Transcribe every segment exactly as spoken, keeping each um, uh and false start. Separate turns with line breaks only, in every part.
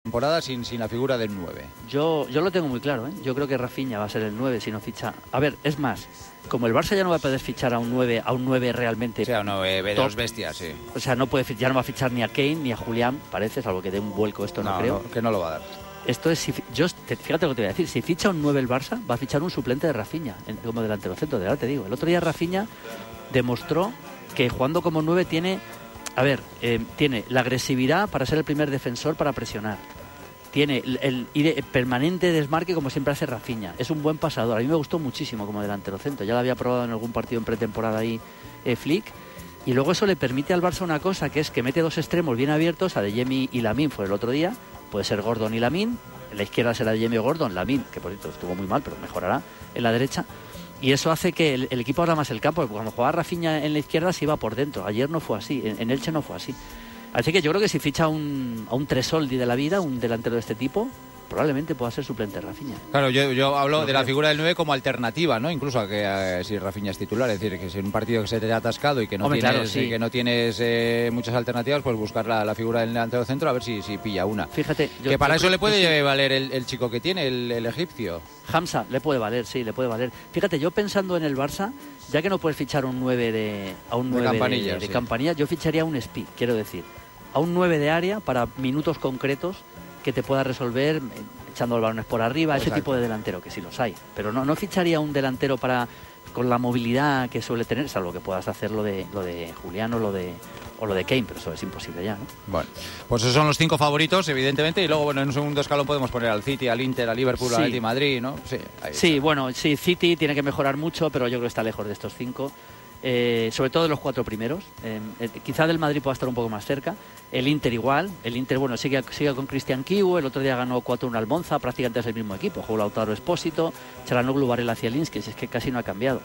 temporada sin, sin la figura del nueve.
Yo, yo lo tengo muy claro, ¿eh? Yo creo que Rafinha va a ser el nueve si no ficha. A ver, es más, como el Barça ya no va a poder fichar a un nueve, a un nueve realmente.
O sea, un nueve de
top,
los bestias, sí.
O sea, no puede, ya no va a fichar ni a Kane ni a Julián, parece, salvo que dé un vuelco esto, no, no creo.
No, que no lo va a dar.
Esto es, si, yo, fíjate lo que te voy a decir, si ficha un nueve el Barça, va a fichar un suplente de Rafinha en, como delantero centro, de verdad te digo. El otro día Rafinha demostró que jugando como nueve tiene, a ver, eh, tiene la agresividad para ser el primer defensor para presionar. Tiene el, el, el permanente desmarque como siempre hace Rafinha. Es un buen pasador. A mí me gustó muchísimo como delantero centro. Ya lo había probado en algún partido en pretemporada ahí eh, Flick. Y luego eso le permite al Barça una cosa, que es que mete dos extremos bien abiertos, a Adeyemi y Lamine fue el otro día. Puede ser Gordon y Lamine. En la izquierda será Adeyemi o Gordon. Lamine, que por cierto estuvo muy mal, pero mejorará en la derecha. Y eso hace que el, el equipo abra más el campo. Porque cuando jugaba Rafinha en la izquierda se iba por dentro. Ayer no fue así. En, en Elche no fue así. Así que yo creo que si ficha un, a un Tresoldi de la vida, un delantero de este tipo, probablemente pueda ser suplente Rafinha.
Claro, yo, yo hablo no de creo. la figura del nueve como alternativa, ¿no? Incluso a que a, si Rafinha es titular. Es decir, que si en un partido que se te ha atascado y que no Hombre, tienes, claro, sí. que no tienes eh, muchas alternativas, pues buscar la, la figura del delantero centro a ver si, si pilla una.
Fíjate. Yo,
que para
yo,
eso
yo,
le puede
yo,
valer el, el chico que tiene, el, el egipcio.
Hamza, le puede valer, sí, le puede valer. Fíjate, yo pensando en el Barça, ya que no puedes fichar un nueve de, a un nueve de campanilla, de, de sí. campanilla, yo ficharía un Spi, quiero decir. A un nueve de área para minutos concretos que te pueda resolver echando los balones por arriba, Exacto. ese tipo de delantero, que sí los hay. Pero no, no ficharía un delantero para con la movilidad que suele tener, salvo que puedas hacer lo de, lo de Julián o lo de, o lo de Kane, pero eso es imposible ya, ¿no?
Bueno, pues esos son los cinco favoritos, evidentemente, y luego, bueno, en un segundo escalón podemos poner al City, al Inter, al Liverpool, sí. al Atleti Madrid, ¿no? Sí, ahí
sí
está.
Bueno, sí, City tiene que mejorar mucho, pero yo creo que está lejos de estos cinco. Eh, sobre todo de los cuatro primeros. Eh, eh, quizá del Madrid pueda estar un poco más cerca. El Inter igual. El Inter, bueno, sigue, sigue con Cristian Kiwu. El otro día ganó cuatro uno al Monza, prácticamente es el mismo equipo. Jugó Lautaro Espósito, Çalhanoğlu, Varela, Zielinski, si es que casi no ha cambiado.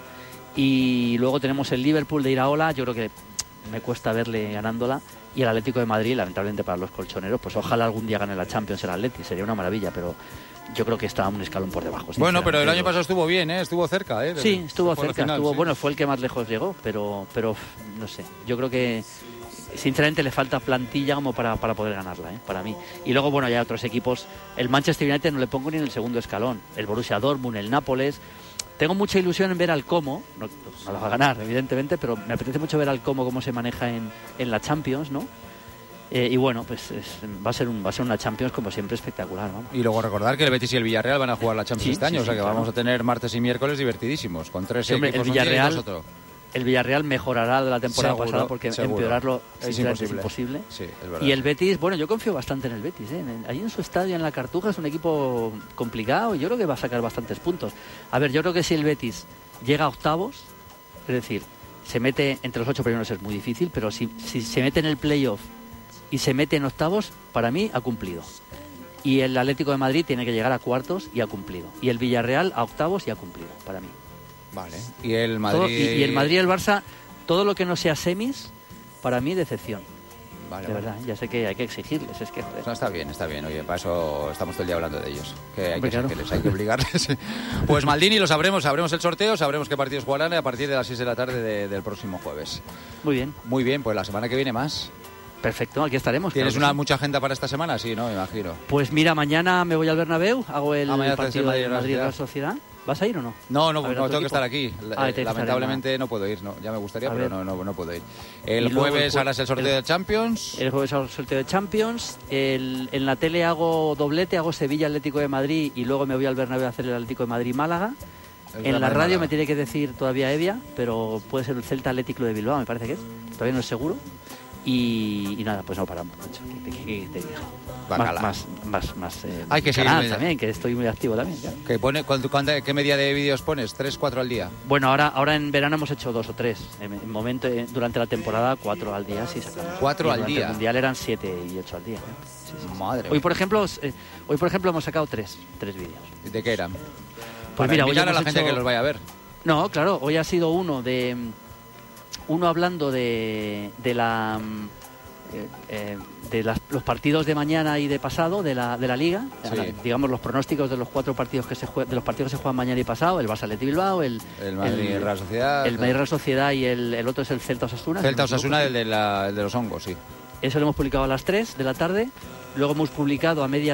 Y luego tenemos el Liverpool de Iraola. Yo creo que me cuesta verle ganándola. Y el Atlético de Madrid, lamentablemente para los colchoneros, pues ojalá algún día gane la Champions el Atleti, sería una maravilla, pero yo creo que está un escalón por debajo.
Bueno, pero el año pasado estuvo bien, ¿eh? Estuvo cerca, ¿eh?
Sí, estuvo cerca,
final,
estuvo,
sí.
bueno, fue el que más lejos llegó, pero, pero no sé, yo creo que sinceramente le falta plantilla como para, para poder ganarla, ¿eh? Para mí. Y luego, bueno, ya otros equipos, el Manchester United no le pongo ni en el segundo escalón, el Borussia Dortmund, el Nápoles. Tengo mucha ilusión en ver al Como, no, no la va a ganar, evidentemente, pero me apetece mucho ver al Como cómo se maneja en, en la Champions, ¿no? Eh, y bueno, pues es, va a ser un, va a ser una Champions como siempre espectacular, ¿no?
Y luego recordar que el Betis y el Villarreal van a jugar la Champions sí, este año, sí, o sea que sí, vamos claro. a tener martes y miércoles divertidísimos, con tres sí, hombre, equipos
el Villarreal,
un día y dos otro.
El Villarreal mejorará de la temporada
seguro,
pasada porque
seguro.
empeorarlo
es imposible.
es imposible.
Sí, es verdad.
Y el Betis, bueno, yo confío bastante en el Betis, ¿eh? Ahí en su estadio, en la Cartuja, es un equipo complicado y yo creo que va a sacar bastantes puntos. A ver, yo creo que si el Betis llega a octavos, es decir, se mete entre los ocho primeros es muy difícil, pero si, si se mete en el playoff y se mete en octavos, para mí ha cumplido. Y el Atlético de Madrid tiene que llegar a cuartos y ha cumplido. Y el Villarreal a octavos y ha cumplido, para mí.
Vale. Y el Madrid...
Todo, y, y el Madrid y el Barça, todo lo que no sea semis, para mí decepción.
Vale,
de
vale.
verdad, ya sé que hay que exigirles, es que...
No, está bien, está bien. Oye, para eso estamos todo el día hablando de ellos. Que hay
Hombre,
que
claro.
exigirles, hay que obligarles. Pues Maldini lo sabremos, sabremos el sorteo, sabremos qué partidos jugarán a partir de las seis de la tarde de, del próximo jueves.
Muy bien.
Muy bien, pues la semana que viene más.
Perfecto, aquí estaremos.
¿Tienes
claro
una
sí.
mucha agenda para esta semana? Sí, ¿no? Me imagino.
Pues mira, mañana me voy al Bernabéu, hago el
ah,
partido
Madrid,
de Madrid Real Sociedad. ¿Vas a ir o no?
No, no,
ver,
no tengo
equipo?
que estar aquí.
Ah,
Lamentablemente no puedo ir, no. Ya me gustaría, a pero no, no, no puedo ir. El
luego,
jueves
el
harás el sorteo
el,
de Champions.
El jueves hago el sorteo de Champions. El, en la tele hago doblete, hago Sevilla Atlético de Madrid y luego me voy al Bernabéu a hacer el Atlético de Madrid Málaga. El en la radio Málaga. Me tiene que decir todavía Evia, pero puede ser el Celta Atlético de Bilbao, me parece que es. Todavía no es seguro. Y, y nada, pues no paramos, macho. ¿Qué, qué, qué te digo?
Bacala.
Más, más, más, más eh,
hay que seguir
también, que estoy muy activo también. Claro.
¿Qué, pone, cuánto, cuánto, ¿Qué media de vídeos pones? ¿Tres, cuatro al día?
Bueno, ahora ahora en verano hemos hecho dos o tres. En, en momento eh, durante la temporada cuatro al día, sí sacamos.
¿Cuatro al día?
El mundial eran siete y ocho al día. ¿eh? Sí, sí, sí.
Madre.
Hoy por ejemplo, eh, hoy por ejemplo hemos sacado tres, tres vídeos.
¿De qué eran?
Pues
Para
mira, hoy
invitar a la
hecho...
gente que los vaya a ver.
No, claro, hoy ha sido uno de uno hablando de de la Eh, eh, de las, los partidos de mañana y de pasado de la, de la Liga,
sí.
la, digamos los pronósticos de los cuatro partidos que se jue, de los partidos que se juegan mañana y pasado, el Barça Athletic Bilbao, el
el Madrid el, Real Sociedad,
el Madrid Real Sociedad y el, el otro es el Celta Osasuna.
Celta Osasuna, el de, la, el de los hongos, sí.
Eso lo hemos publicado a las tres de la tarde, luego hemos publicado a media